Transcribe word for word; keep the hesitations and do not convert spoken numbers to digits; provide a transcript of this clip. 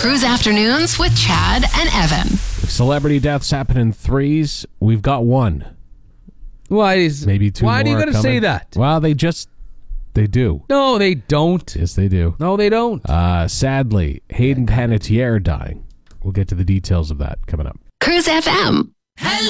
Cruise Afternoons with Chad and Evan. Celebrity deaths happen in threes. We've got one. Why is Maybe two Why more do you gotta coming. say that? Well, they just they do. No, they don't. Yes, they do. No, they don't. Uh, sadly, Hayden Panettiere dying. We'll get to the details of that coming up. Cruise F M. Hello.